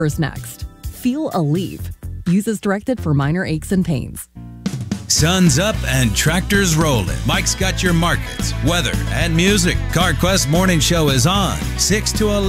First next, feel Aleve. Use as directed for minor aches and pains. Sun's up and tractors rolling. Mike's got your markets, weather, and music. CarQuest Morning Show is on 6 to 11.